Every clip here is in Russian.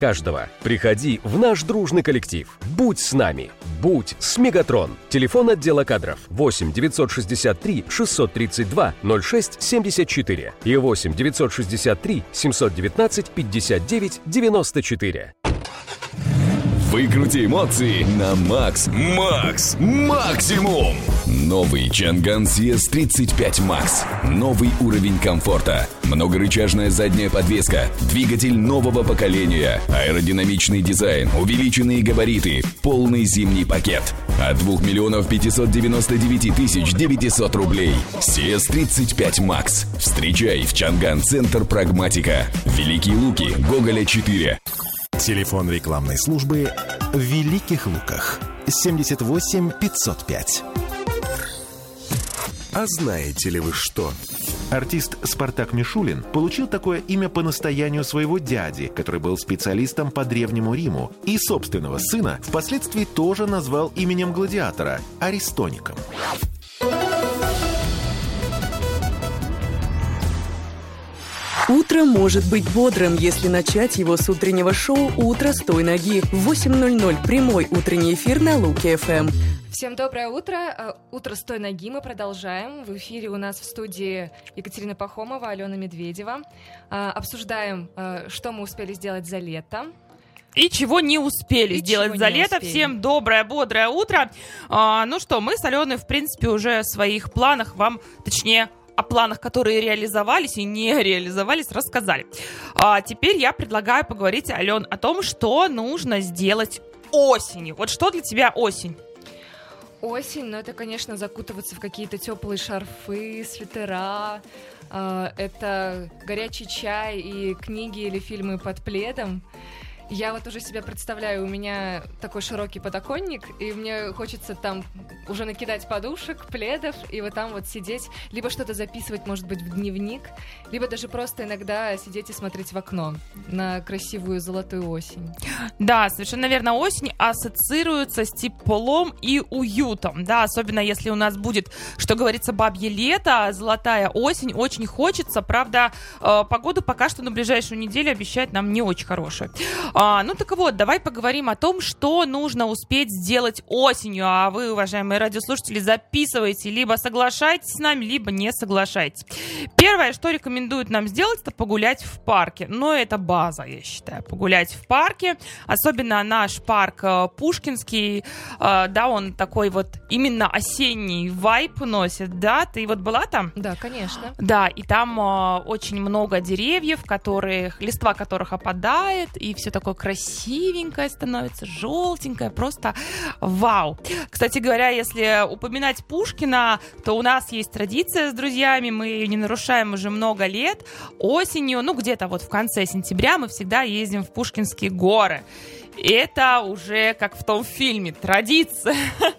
каждого. Приходи в наш дружный коллектив. Будь с нами. Будь с Мегатрон. Телефон отдела кадров 8 963 632 06 74 и 8 963 719 59 94. Выкрути эмоции на макс. Максимум. Новый Чанган CS35 Max. Новый уровень комфорта. Многорычажная задняя подвеска. Двигатель нового поколения. Аэродинамичный дизайн. Увеличенные габариты. Полный зимний пакет. От 2 599 900 рублей. CS35 Max. Встречай в Чанган Центр Прагматика. Великие Луки. Гоголя 4. Телефон рекламной службы в Великих Луках 78 505. А знаете ли вы что? Артист Спартак Мишулин получил такое имя по настоянию своего дяди, который был специалистом по Древнему Риму, и собственного сына впоследствии тоже назвал именем гладиатора – Аристоником. Утро может быть бодрым, если начать его с утреннего шоу «Утро с той ноги». В 8:00 прямой утренний эфир на Луки ФМ. Всем доброе утро. Утро с той ноги мы продолжаем. В эфире у нас в студии Екатерина Пахомова, Алена Медведева. Обсуждаем, что мы успели сделать за лето. И чего не успели сделать за лето. Всем доброе, бодрое утро. Ну что, мы с Аленой, в принципе, уже о своих планах вам, точнее, о планах, которые реализовались и не реализовались, рассказали. Теперь я предлагаю поговорить, Ален, о том, что нужно сделать осенью. Вот что для тебя осень? Осень, ну это, конечно, закутываться в какие-то теплые шарфы, свитера. Это горячий чай и книги или фильмы под пледом. Я вот уже себя представляю, у меня такой широкий подоконник, и мне хочется там уже накидать подушек, пледов, и вот там вот сидеть, либо что-то записывать, может быть, в дневник, либо даже просто иногда сидеть и смотреть в окно на красивую золотую осень. Да, совершенно верно, осень ассоциируется с теплом и уютом, да, особенно если у нас будет, что говорится, бабье лето, золотая осень, очень хочется, правда, погоду пока что на ближайшую неделю обещает нам не очень хорошую. Ну так вот, давай поговорим о том, что нужно успеть сделать осенью. А вы, уважаемые радиослушатели, записывайте, либо соглашайтесь с нами, либо не соглашайтесь. Первое, что рекомендуют нам сделать, это погулять в парке. Но это база, я считаю, погулять в парке. Особенно наш парк Пушкинский, да, он такой вот именно осенний вайб носит, да? Ты вот была там? Да, конечно. Да, и там очень много деревьев, листва которых опадает, и все такое красивенькое становится, желтенькое, просто вау. Кстати говоря, если упоминать Пушкина, то у нас есть традиция с друзьями, мы ее не нарушаем уже много лет. Осенью, ну где-то вот в конце сентября мы всегда ездим в Пушкинские горы. И это уже как в том фильме, традиция.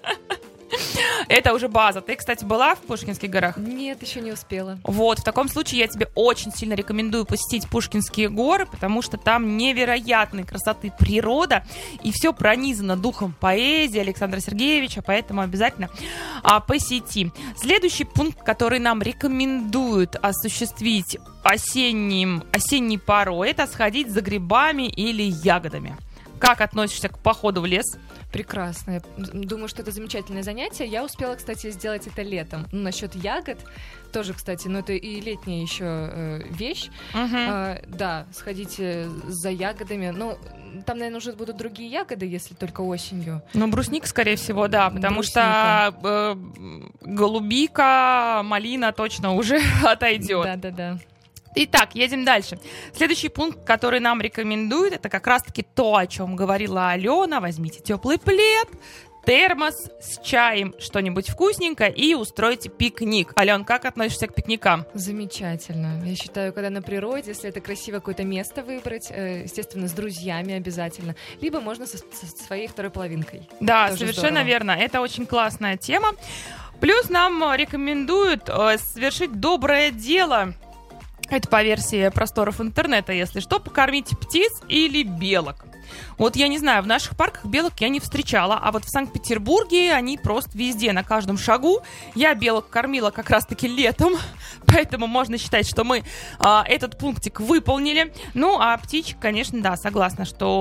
Это уже база. Ты, кстати, была в Пушкинских горах? Нет, еще не успела. Вот, в таком случае я тебе очень сильно рекомендую посетить Пушкинские горы, потому что там невероятной красоты природа, и все пронизано духом поэзии Александра Сергеевича, поэтому обязательно посети. Следующий пункт, который нам рекомендуют осуществить осенней порой, это сходить за грибами или ягодами. Как относишься к походу в лес? Прекрасно. Думаю, что это замечательное занятие. Я успела, кстати, сделать это летом. Насчет ягод тоже, кстати, но это и летняя еще вещь. Да, сходите за ягодами. Ну, там, наверное, уже будут другие ягоды, если только осенью. Ну, брусника, скорее всего, да, потому что голубика, малина точно уже отойдет. Да. Итак, едем дальше. Следующий пункт, который нам рекомендуют, это как раз-таки то, о чем говорила Алена. Возьмите теплый плед, термос с чаем, что-нибудь вкусненькое и устройте пикник. Ален, как относишься к пикникам? Замечательно. Я считаю, когда на природе, если это красивое какое-то место выбрать, естественно, с друзьями обязательно, либо можно со своей второй половинкой. Да, тоже совершенно здорово. Верно. Это очень классная тема. Плюс нам рекомендуют совершить доброе дело. Это по версии просторов интернета, если что, покормить птиц или белок. Вот я не знаю, в наших парках белок я не встречала, а вот в Санкт-Петербурге они просто везде, на каждом шагу. Я белок кормила как раз-таки летом, поэтому можно считать, что мы этот пунктик выполнили. Ну, а птичек, конечно, да, согласна, что